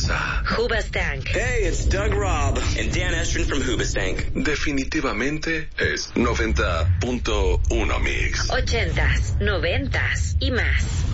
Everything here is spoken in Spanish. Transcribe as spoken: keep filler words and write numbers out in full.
casa. Hoobastank. Hey, it's Doug Robb and Dan Estrin from Hoobastank. Definitivamente es noventa punto uno Mix. Ochentas, noventas y más.